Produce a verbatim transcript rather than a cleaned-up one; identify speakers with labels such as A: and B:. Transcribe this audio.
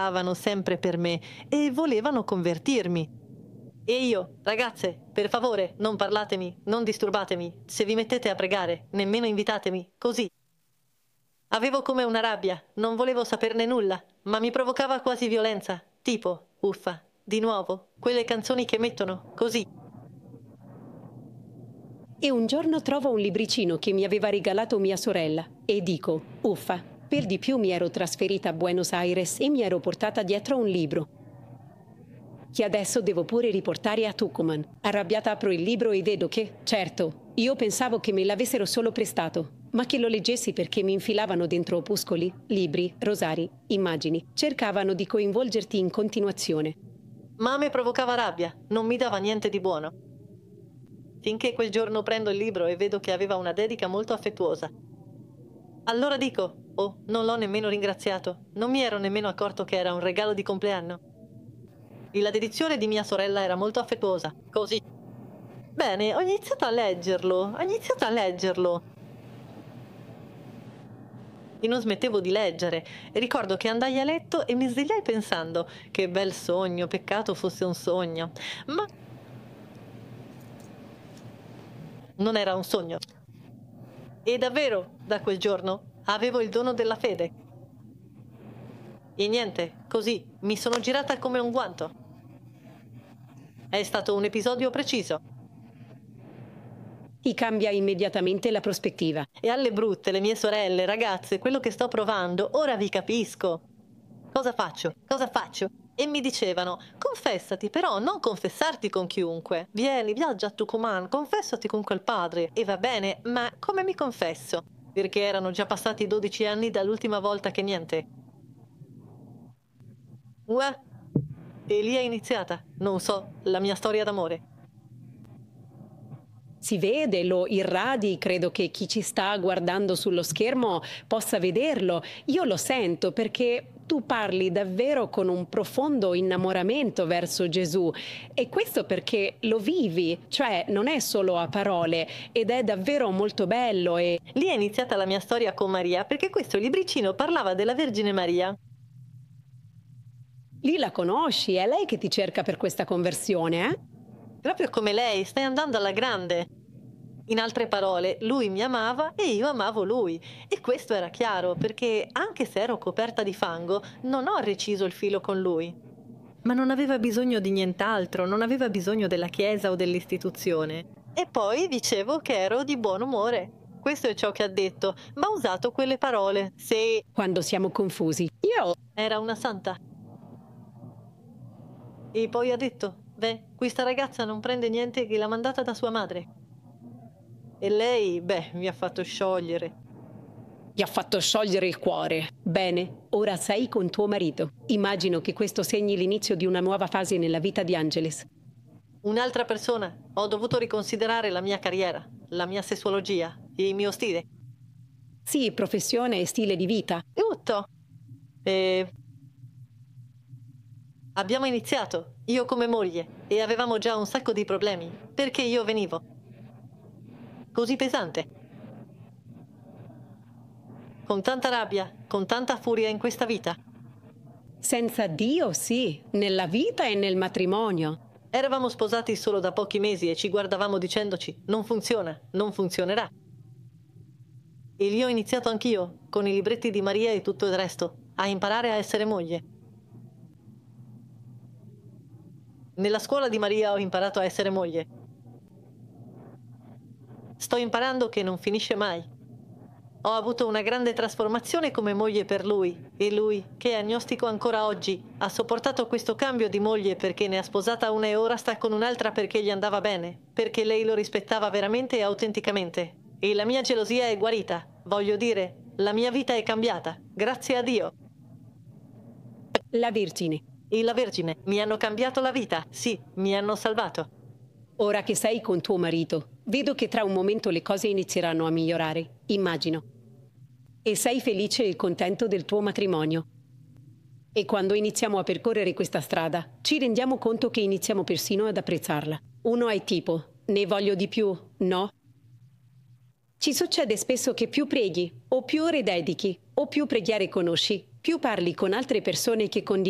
A: pregavano sempre per me e volevano convertirmi. E io, ragazze, per favore, non parlatemi, non disturbatemi. Se vi mettete a pregare, nemmeno invitatemi, così. Avevo come una rabbia, non volevo saperne nulla, ma mi provocava quasi violenza. Tipo, uffa, di nuovo, quelle canzoni che mettono, così.
B: E un giorno trovo un libricino che mi aveva regalato mia sorella e dico, uffa, per di più mi ero trasferita a Buenos Aires e mi ero portata dietro un libro che adesso devo pure riportare a Tucumán. Arrabbiata apro il libro e vedo che, certo, io pensavo che me l'avessero solo prestato, ma che lo leggessi perché mi infilavano dentro opuscoli, libri, rosari, immagini. Cercavano di coinvolgerti in continuazione.
A: Ma a me provocava rabbia, non mi dava niente di buono. Finché quel giorno prendo il libro e vedo che aveva una dedica molto affettuosa. Allora dico, oh, non l'ho nemmeno ringraziato, non mi ero nemmeno accorto che era un regalo di compleanno. E la dedizione di mia sorella era molto affettuosa, così. Bene, ho iniziato a leggerlo, ho iniziato a leggerlo. E non smettevo di leggere. E ricordo che andai a letto e mi svegliai pensando, che bel sogno, peccato fosse un sogno. Ma non era un sogno. E davvero, da quel giorno, avevo il dono della fede. E niente, così, mi sono girata come un guanto. È stato un episodio preciso.
B: Ti cambia immediatamente la prospettiva.
A: E alle brutte, le mie sorelle, ragazze, quello che sto provando, ora vi capisco. Cosa faccio? Cosa faccio? E mi dicevano, confessati, però non confessarti con chiunque. Vieni, viaggia a Tucumán, confessati con quel padre. E va bene, ma come mi confesso? Perché erano già passati dodici anni dall'ultima volta che niente. Uè, e lì è iniziata, non so, la mia storia d'amore.
B: Si vede, lo irradi, credo che chi ci sta guardando sullo schermo possa vederlo. Io lo sento perché tu parli davvero con un profondo innamoramento verso Gesù e questo perché lo vivi, cioè non è solo a parole ed è davvero molto bello. E
A: lì è iniziata la mia storia con Maria, perché questo libricino parlava della Vergine Maria.
B: Lì la conosci, è lei che ti cerca per questa conversione, eh?
A: Proprio come lei, stai andando alla grande. In altre parole, lui mi amava e io amavo lui. E questo era chiaro, perché anche se ero coperta di fango, non ho reciso il filo con lui. Ma non aveva bisogno di nient'altro, non aveva bisogno della chiesa o dell'istituzione. E poi dicevo che ero di buon umore. Questo è ciò che ha detto, ma ha usato quelle parole. Se
B: Quando siamo confusi. Io...
A: era una santa. E poi ha detto, beh, questa ragazza non prende niente che l'ha mandata da sua madre. E lei, beh, mi ha fatto sciogliere.
B: Ti ha fatto sciogliere il cuore. Bene, ora sei con tuo marito. Immagino che questo segni l'inizio di una nuova fase nella vita di Angeles.
A: Un'altra persona. Ho dovuto riconsiderare la mia carriera, la mia sessuologia, il mio stile.
B: Sì, professione e stile di vita.
A: Tutto. E... abbiamo iniziato, io come moglie, e avevamo già un sacco di problemi, perché io venivo. Così pesante. Con tanta rabbia, con tanta furia in questa vita.
B: Senza Dio, sì, nella vita e nel matrimonio.
A: Eravamo sposati solo da pochi mesi e ci guardavamo dicendoci, non funziona, non funzionerà. E lì ho iniziato anch'io, con i libretti di Maria e tutto il resto, a imparare a essere moglie. Nella scuola di Maria ho imparato a essere moglie. Sto imparando che non finisce mai. Ho avuto una grande trasformazione come moglie per lui, e lui, che è agnostico ancora oggi, ha sopportato questo cambio di moglie perché ne ha sposata una e ora sta con un'altra perché gli andava bene, perché lei lo rispettava veramente e autenticamente. E la mia gelosia è guarita, voglio dire, la mia vita è cambiata, grazie a Dio.
B: La Vergine.
A: E la Vergine mi hanno cambiato la vita, sì, mi hanno salvato.
B: Ora che sei con tuo marito, vedo che tra un momento le cose inizieranno a migliorare, immagino. E sei felice e contento del tuo matrimonio. E quando iniziamo a percorrere questa strada, ci rendiamo conto che iniziamo persino ad apprezzarla. Uno è tipo, ne voglio di più, no? Ci succede spesso che più preghi, o più ore dedichi, o più preghiere conosci, più parli con altre persone che condividono